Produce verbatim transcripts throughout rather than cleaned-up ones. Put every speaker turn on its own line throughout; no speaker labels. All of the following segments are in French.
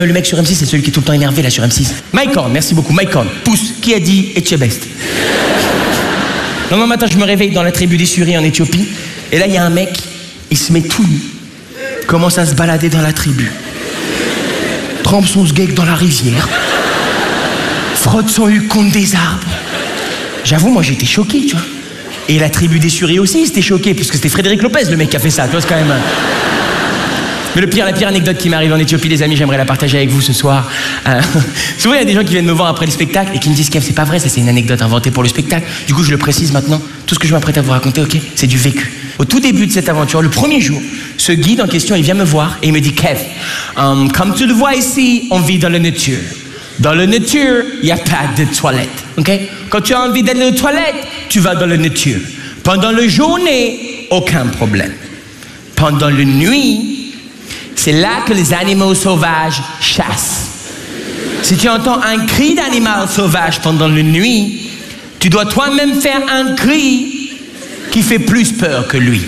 Le mec sur M six, c'est celui qui est tout le temps énervé là sur M six. Mike Horn, merci beaucoup, Mike Horn. Pousse, qui a dit Etchebest? Le lendemain matin, je me réveille dans la tribu des Suris en Éthiopie. Et là, il y a un mec, il se met tout nu. Commence à se balader dans la tribu. Trempe son sgeg dans la rivière. Frotte son huc contre des arbres. J'avoue, moi, j'étais choqué, tu vois. Et la tribu des Suris aussi, ils étaient choqués, puisque c'était Frédéric Lopez, le mec qui a fait ça, tu vois, c'est quand même... Mais le pire, la pire anecdote qui m'arrive en Éthiopie, les amis, j'aimerais la partager avec vous ce soir. Euh, souvent, il y a des gens qui viennent me voir après le spectacle et qui me disent Kev, c'est pas vrai, ça c'est une anecdote inventée pour le spectacle. Du coup, je le précise maintenant. Tout ce que je m'apprête à vous raconter, ok, c'est du vécu. Au tout début de cette aventure, le premier jour, ce guide en question, il vient me voir et il me dit Kev, um, comme tu le vois ici, on vit dans la nature. Dans la nature, il n'y a pas de toilette, ok? Quand tu as envie d'aller aux toilettes, tu vas dans la nature. Pendant la journée, aucun problème. Pendant la nuit, c'est là que les animaux sauvages chassent. Si tu entends un cri d'animal sauvage pendant la nuit, tu dois toi-même faire un cri qui fait plus peur que lui.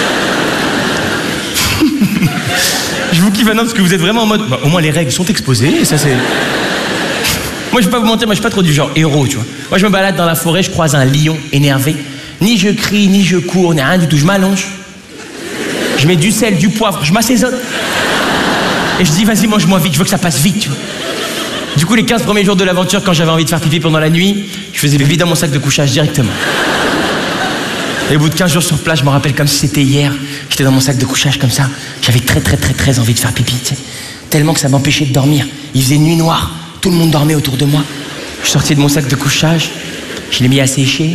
Je vous kiffe maintenant parce que vous êtes vraiment en mode... Bah, au moins les règles sont exposées et ça c'est... Moi je vais pas vous mentir, moi je suis pas trop du genre héros, tu vois. Moi je me balade dans la forêt, je croise un lion énervé. Ni je crie, ni je cours, ni rien du tout, je m'allonge. Je mets du sel, du poivre, je m'assaisonne. Et je dis, vas-y, mange-moi vite, je veux que ça passe vite, tu vois. Du coup, les quinze premiers jours de l'aventure, quand j'avais envie de faire pipi pendant la nuit, je faisais pipi dans mon sac de couchage directement. Et au bout de quinze jours sur place, je me rappelle comme si c'était hier, j'étais dans mon sac de couchage comme ça. J'avais très, très, très, très envie de faire pipi, tu sais. Tellement que ça m'empêchait de dormir. Il faisait nuit noire, tout le monde dormait autour de moi. Je suis sorti de mon sac de couchage, je l'ai mis à sécher.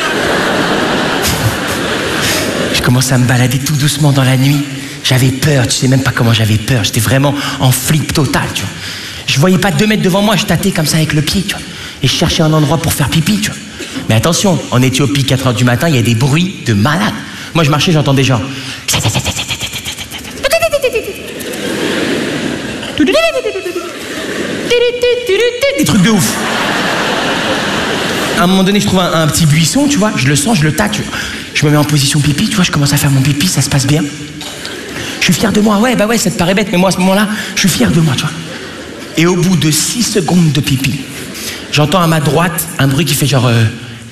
Je commençais à me balader tout doucement dans la nuit. J'avais peur, tu sais même pas comment j'avais peur. J'étais vraiment en flip total, tu vois. Je voyais pas deux mètres devant moi, je tâtais comme ça avec le pied, tu vois. Et je cherchais un endroit pour faire pipi, tu vois. Mais attention, en Éthiopie, quatre heures du matin, il y a des bruits de malade. Moi, je marchais, j'entendais genre... Des trucs de ouf. À un moment donné, je trouve un, un petit buisson, tu vois. Je le sens, je le tâte. Je me mets en position pipi, tu vois. Je commence à faire mon pipi, ça se passe bien. Je suis fier de moi. Ouais, bah ouais, ça te paraît bête, mais moi, à ce moment-là, je suis fier de moi, tu vois. Et au bout de six secondes de pipi, j'entends à ma droite un bruit qui fait genre... Euh...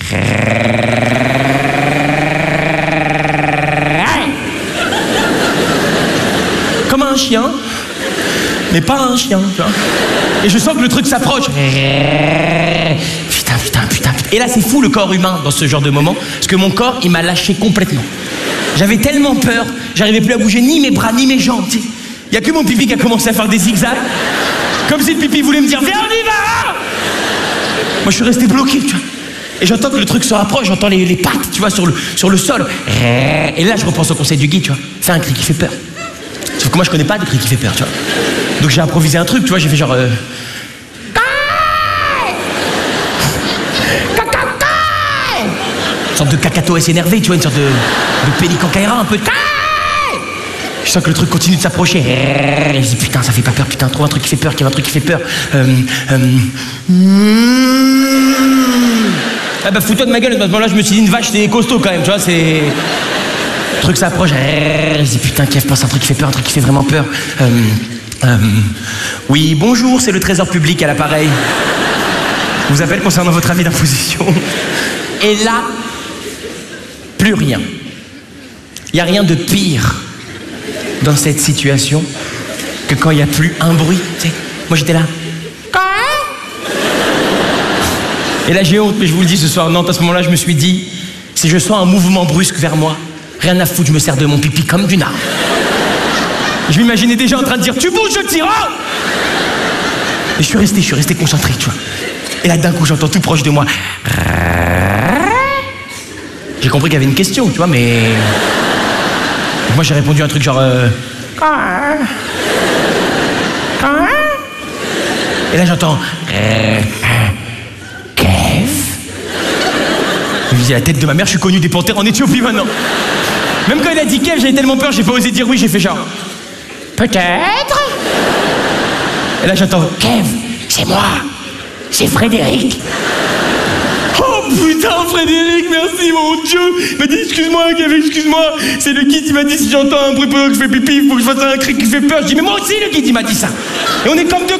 Comme un chien, mais pas un chien, tu vois. Et je sens que le truc s'approche. Putain, putain, putain, putain. Et là, c'est fou le corps humain dans ce genre de moment, parce que mon corps, il m'a lâché complètement. J'avais tellement peur, j'arrivais plus à bouger ni mes bras, ni mes jambes, tu sais. Il y a que mon pipi qui a commencé à faire des zigzags, comme si le pipi voulait me dire « Viens, on y va !» Moi, je suis resté bloqué, tu vois. Et j'entends que le truc se rapproche, j'entends les, les pattes, tu vois, sur le, sur le sol. Et là, je repense au conseil du guide, tu vois. Fais un cri qui fait peur. Sauf que moi, je connais pas de cri qui fait peur, tu vois. Donc j'ai improvisé un truc, tu vois, j'ai fait genre... Euh... Une sorte de cacatoès énervé, tu vois, une sorte de, de pélican caïra, un peu de... Je sens que le truc continue de s'approcher. Et je dis, putain, ça fait pas peur, putain, trouve un truc qui fait peur, qu'il y a un truc qui fait peur. Euh, euh... Ah bah, fous-toi de ma gueule, à ce moment-là, je me suis dit, une vache, c'est costaud quand même, tu vois, c'est... Le truc s'approche. Je dis, putain, Kev, pense à un truc qui fait peur, un truc qui fait vraiment peur. Euh... Euh... Oui, bonjour, c'est le trésor public à l'appareil. Je vous appelle concernant votre avis d'imposition. Et là, plus rien. Il n'y a rien de pire dans cette situation que quand il n'y a plus un bruit, tu sais. Moi, j'étais là. Et là, j'ai honte, mais je vous le dis ce soir, non, à ce moment-là, je me suis dit, si je sens un mouvement brusque vers moi, rien à foutre, je me sers de mon pipi comme d'une arme. Je m'imaginais déjà en train de dire, tu bouges, je tire. Et je suis resté, je suis resté concentré, tu vois. Et là, d'un coup, j'entends tout proche de moi. J'ai compris qu'il y avait une question, tu vois, mais... Donc moi, j'ai répondu un truc genre... Euh... Et là, j'entends... Kev. Je me dis, la tête de ma mère, je suis connu des panthères en Éthiopie maintenant. Même quand elle a dit Kev, j'avais tellement peur, j'ai pas osé dire oui, j'ai fait genre... Peut-être. Et là, j'entends... Kev, c'est moi. C'est Frédéric. Oh putain, Frédéric, merci, mon Dieu. Il m'a dit, excuse-moi, Kevin, excuse-moi. C'est le guide, il m'a dit, si j'entends un bruit pendant que je fais pipi, il faut que je fasse un cri qui fait peur. Je dis, mais moi aussi, le guide, il m'a dit ça. Et on est comme deux